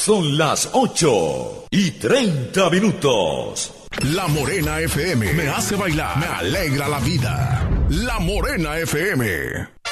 Son las 8:30. La Morena FM me hace bailar, me alegra la vida. La Morena FM.